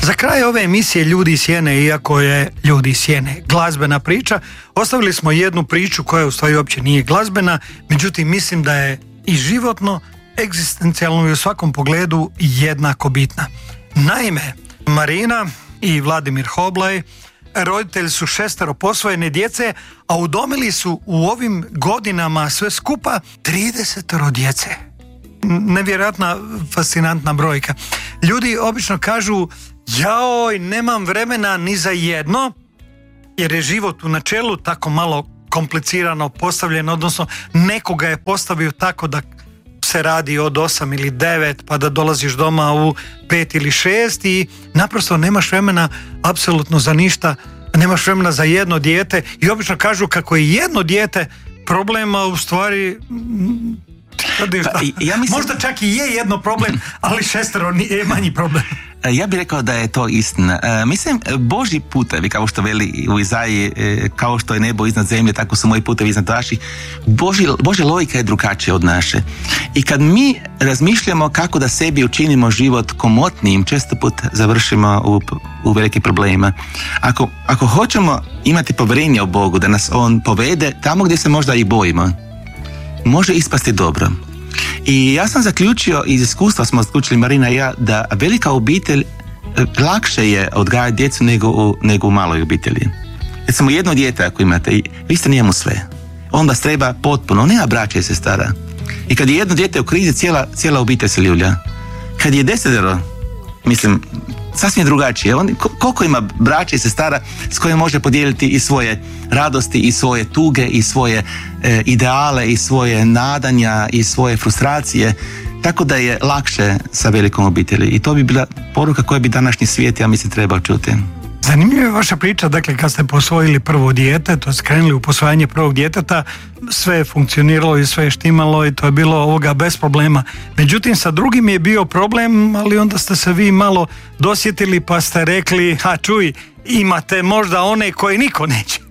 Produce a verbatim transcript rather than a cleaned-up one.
Za kraj ove emisije Ljudi iz sjene, iako je Ljudi iz sjene glazbena priča, ostavili smo jednu priču koja u stvari uopće nije glazbena, međutim mislim da je i životno, egzistencijalno i u svakom pogledu jednako bitna. Naime, Marina i Vladimir Hoblaj roditelji su šestero posvojene djece, a udomili su u ovim godinama sve skupa tridesetoro djece. Nevjerojatna, fascinantna brojka. Ljudi obično kažu, jaoj, nemam vremena ni za jedno, jer je život u načelu tako malo komplicirano postavljen, odnosno nekoga je postavio tako da se radi od osam ili devet, pa da dolaziš doma u pet ili šest i naprosto nemaš vremena apsolutno za ništa, nemaš vremena za jedno dijete i obično kažu kako je jedno dijete problema, u stvari pa, ja mislim... možda čak i je jedno problem, ali šestero je manji problem. Ja bih rekao da je to istina. E, mislim, Božji putevi, kao što veli u Izaiji, e, kao što je nebo iznad zemlje, tako su moji putevi iznad vaših. Božji, Božja logika je drugačija od naše. I kad mi razmišljamo kako da sebi učinimo život komotnijim, često put završimo u, u velikim problemima. Ako, ako hoćemo imati povjerenje u Bogu, da nas On povede tamo gdje se možda i bojimo, može ispasti dobro. I ja sam zaključio, iz iskustva smo zaključili Marina i ja, da velika obitelj lakše je odgajati djecu nego u, nego u maloj obitelji. Jer samo jedno dijete ako imate, i vi ste njemu sve. On vas treba potpuno, nema braća i sestara. I kad je jedno dijete u krizi, cijela, cijela obitelj se ljulja. Kad je desetero, mislim, sasvim drugačije. On, koliko ima braća i sestara s kojima može podijeliti i svoje radosti, i svoje tuge, i svoje e, ideale, i svoje nadanja, i svoje frustracije. Tako da je lakše sa velikom obitelji. I to bi bila poruka koja bi današnji svijet, ja mislim, trebao čuti. Zanimljiva je vaša priča, dakle kad ste posvojili prvo dijete, to ste krenuli u posvajanje prvog djeteta, sve je funkcioniralo i sve je štimalo i to je bilo ovoga bez problema. Međutim, sa drugim je bio problem, ali onda ste se vi malo dosjetili pa ste rekli, a čuj, imate možda one koje niko neće.